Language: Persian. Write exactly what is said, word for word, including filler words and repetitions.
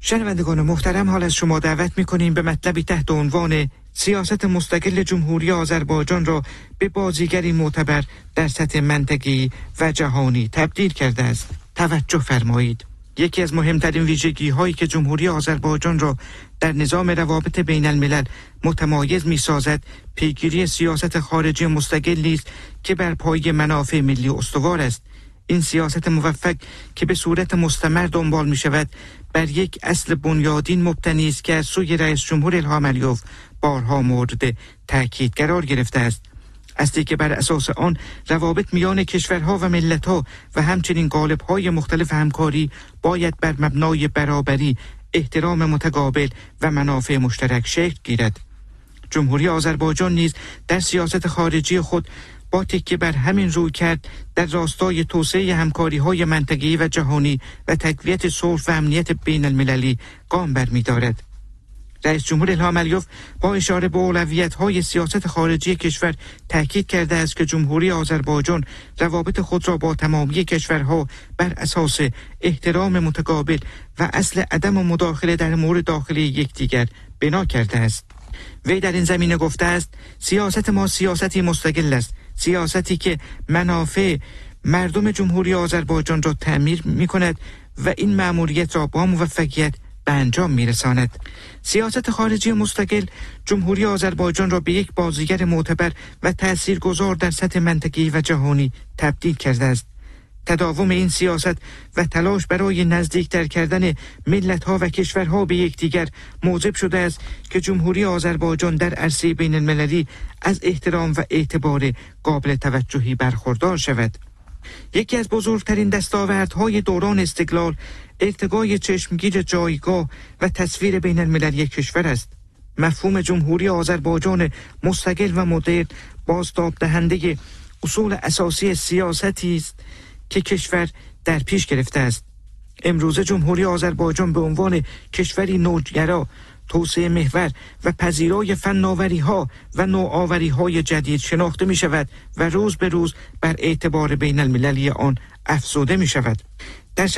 شنوندگان محترم، حال از شما دعوت می‌کنیم به مطلبی تحت عنوان سیاست مستقل جمهوری آذربایجان را به بازیگری معتبر در سطح منطقه‌ای و جهانی تبدیل کرده است. توجه فرمایید. یکی از مهمترین ویژگی‌هایی که جمهوری آذربایجان را در نظام روابط بین الملل متمایز می‌سازد، پیگیری سیاست خارجی مستقلی است که بر پایه منافع ملی استوار است. این سیاست موفق که به صورت مستمر دنبال می شود بر یک اصل بنیادین مبتنی است که از سوی رئیس جمهور الهام علیوف بارها مورد تاکید قرار گرفته است. اصلی که بر اساس آن روابط میان کشورها و ملت‌ها و همچنین قالب‌های مختلف همکاری باید بر مبنای برابری، احترام متقابل و منافع مشترک شکل گیرد. جمهوری آذربایجان نیز در سیاست خارجی خود با تکیه بر همین رویکرد در راستای توسعه همکاری‌های منطقه‌ای و جهانی و تقویت صلح و امنیت بین المللی گام برمی‌دارد. رئیس جمهور الهام علیوف با اشاره به اولویت‌های سیاست خارجی کشور تاکید کرده است که جمهوری آذربایجان روابط خود را با تمامی کشورها بر اساس احترام متقابل و اصل عدم مداخله در امور داخلی یکدیگر بنا کرده است. وی در این زمینه گفته است: سیاست ما سیاستی مستقل است، سیاستی که منافع مردم جمهوری آذربایجان را تعمیر می‌کند و این مأموریت را با موفقیت به انجام می‌رساند. سیاست خارجی مستقل جمهوری آذربایجان را به یک بازیگر معتبر و تاثیرگذار در سطح منطقه‌ای و جهانی تبدیل کرده است. تداوم این سیاست و تلاش برای نزدیکتر کردن ملت‌ها و کشورها به یکدیگر موجب شده است که جمهوری آذربایجان در عرصه بین المللی از احترام و اعتبار قابل توجهی برخوردار شود. یکی از بزرگترین دستاوردهای دوران استقلال ارتقای چشمگیر جایگاه و تصویر بین المللی کشور است. مفهوم جمهوری آذربایجان مستقل و مدرن بازتاب دهنده اصول اساسی سیاستی است که کشور در پیش گرفته است. امروزه جمهوری آذربایجان به عنوان کشوری نوگرا، توسعه محور و پذیرای فناوری‌ها و نوآوری‌های جدید شناخته می شود و روز به روز بر اعتبار بین المللی آن افزوده می شود. در